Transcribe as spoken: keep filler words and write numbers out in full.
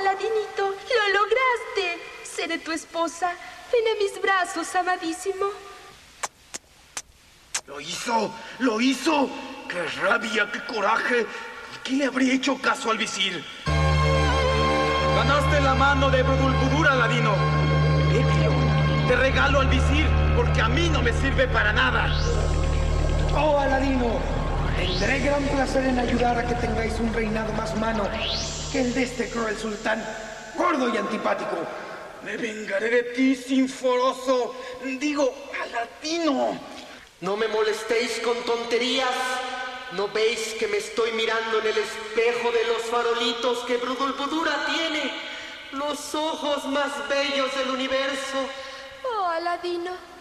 Aladinito, lo lograste. Seré tu esposa. Ven a mis brazos, amadísimo. ¡Lo hizo! ¡Lo hizo! ¡Qué rabia, qué coraje! ¿Por qué le habría hecho caso al visir? Ganaste la mano de Budulbudur, Aladino. Ebrio, te regalo al visir porque a mí no me sirve para nada. Oh, Aladino, tendré gran placer en ayudar a que tengáis un reinado más humano que el de este cruel sultán, gordo y antipático. Me vengaré de ti, sinforoso. Digo, Aladino. No me molestéis con tonterías. ¿No veis que me estoy mirando en el espejo de los farolitos que Budulbudura tiene? Los ojos más bellos del universo. Oh, Aladino.